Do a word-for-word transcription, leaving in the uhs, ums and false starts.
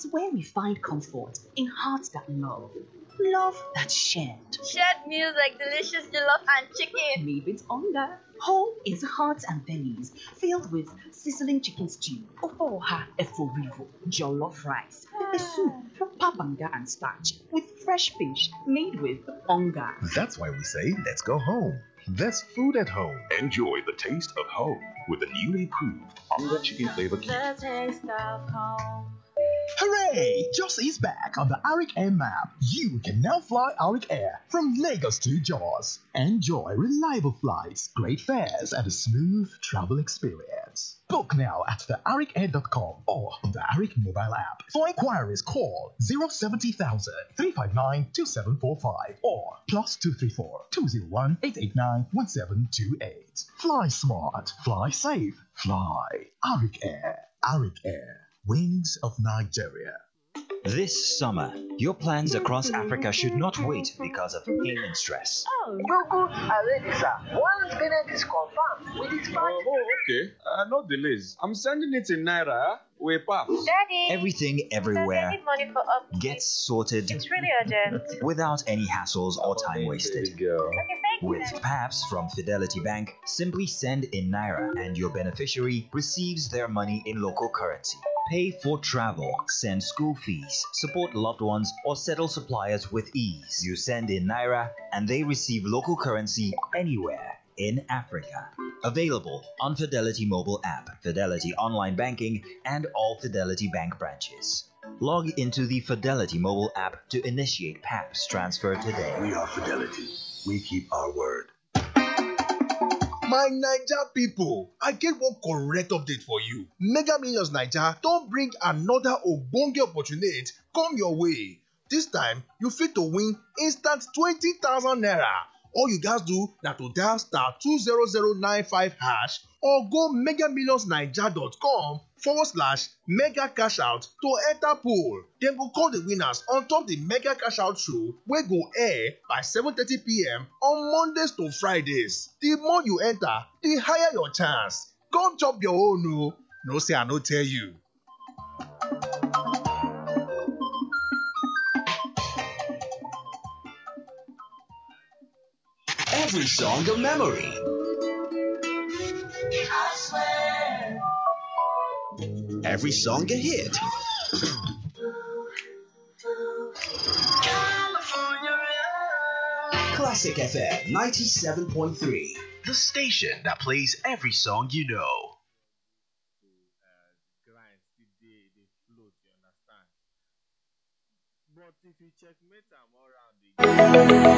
where we find comfort in hearts that love. Love that's shared. Shared meals like delicious jollof and chicken. Made with hunger. Home is hearts and bellies filled with sizzling chicken stew, ofoha eforivo, jollof rice, pepper soup, papanga and starch, with fresh fish made with hunger. That's why we say, let's go home. There's food at home. Enjoy the taste of home with the newly improved Hunger Chicken Flavor Cube. The taste of home. Hooray! Joss is back on the Arik Air map. You can now fly Arik Air from Lagos to Jos. Enjoy reliable flights, great fares, and a smooth travel experience. Book now at the arik air dot com or on the Arik mobile app. For inquiries, call zero seven zero thousand, three five nine, two seven four five or plus two three four, two zero one, eight eight nine, one seven two eight. Fly smart, fly safe, fly Arik Air. Arik Air. Wings of Nigeria. This summer, your plans across Africa should not wait because of payment stress. Oh, Google already, sir. One payment is confirmed with its bank. Oh, oh, okay. Uh, no delays. I'm sending it in Naira. We pass. Daddy. Everything, everywhere I need money for up. gets sorted It's really urgent. without any hassles or time wasted. Girl. Okay, thank you. With Paps from Fidelity Bank, simply send in Naira and your beneficiary receives their money in local currency. Pay for travel, send school fees, support loved ones, or settle suppliers with ease. You send in Naira and they receive local currency anywhere in Africa. Available on Fidelity mobile app, Fidelity online banking, and all Fidelity Bank branches. Log into the Fidelity mobile app to initiate Paps transfer today. We are Fidelity. We keep our word. My Naija people, I get one correct update for you. Mega Millions Naija don bring another ogbonge opportunity come your way. This time, you fit to win instant twenty thousand naira. All you guys do na to dial star two zero zero nine five hash or go mega millions naija dot com forward slash mega cash out to enter pool. Dem go call the winners on top the mega cash out show wey go air by seven thirty p m on Mondays to Fridays. The more you enter, the higher your chance. Come chop your own o. No say I no tell you. Every song a memory. I swear. Every song a hit. Classic F M ninety-seven point three. The station that plays every song you know. Grind still dey dey float, you understand? But if you checkmate am all round again.